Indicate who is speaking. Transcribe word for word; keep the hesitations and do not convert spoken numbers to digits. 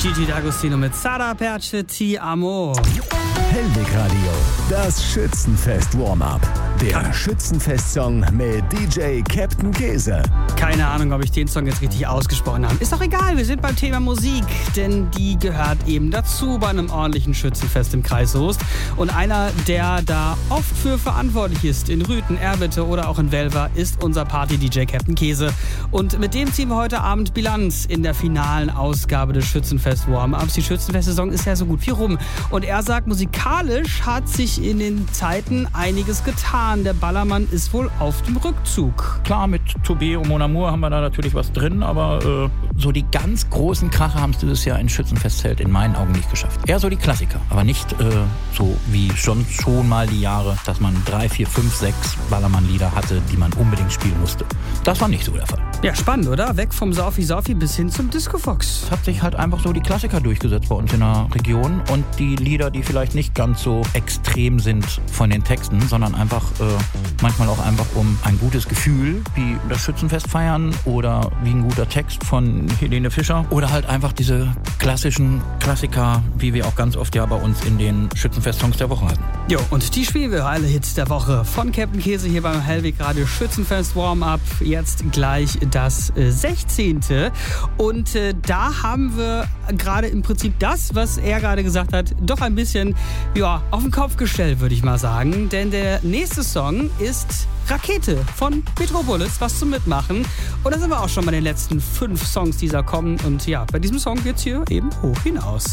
Speaker 1: Gigi D'Agostino mit Sara Perce Ti Amo.
Speaker 2: Hellwig Radio, das Schützenfest-Warm-Up. Der Schützenfest-Song mit D J Captain Käse.
Speaker 1: Keine Ahnung, ob ich den Song jetzt richtig ausgesprochen habe. Ist doch egal, wir sind beim Thema Musik, denn die gehört eben dazu bei einem ordentlichen Schützenfest im Kreis Soest. Und einer, der da oft für verantwortlich ist, in Rüthen, Erwitte oder auch in Welver, ist unser Party-D J Captain Käse. Und mit dem ziehen wir heute Abend Bilanz in der finalen Ausgabe des Schützenfest-Warm-Ups. Die Schützenfest-Saison ist ja so gut wie rum. Und er sagt, musikalisch hat sich in den Zeiten einiges getan. Der Ballermann ist wohl auf dem Rückzug.
Speaker 3: Klar, mit Toubé und Mon Amour haben wir da natürlich was drin, aber äh, so die ganz großen Kracher haben es dieses Jahr in Schützenfestzelt in meinen Augen nicht geschafft. Eher so die Klassiker, aber nicht äh, so wie schon, schon mal die Jahre, dass man drei, vier, fünf, sechs Ballermann-Lieder hatte, die man unbedingt spielen musste. Das war nicht so der Fall.
Speaker 1: Ja, spannend, oder? Weg vom Saufi-Saufi bis hin zum Disco-Fox.
Speaker 3: Es hat sich halt einfach so die Klassiker durchgesetzt bei uns in der Region und die Lieder, die vielleicht nicht ganz so extrem sind von den Texten, sondern einfach äh, manchmal auch einfach um ein gutes Gefühl, wie das Schützenfest feiern oder wie ein guter Text von Helene Fischer oder halt einfach diese klassischen Klassiker, wie wir auch ganz oft ja bei uns in den Schützenfest-Songs der Woche hatten.
Speaker 1: Jo, und die spielen wir, alle Hits der Woche von Captain Käse hier beim Hellwig Radio Schützenfest Warm-Up. Jetzt gleich das äh, sechzehnte. Und äh, da haben wir gerade im Prinzip das, was er gerade gesagt hat, doch ein bisschen ja, auf den Kopf gestellt, würde ich mal sagen. Denn der nächste Song ist Rakete von Metropolis, was zum Mitmachen. Und da sind wir auch schon bei den letzten fünf Songs, die da kommen. Und ja, bei diesem Song geht's hier eben hoch hinaus.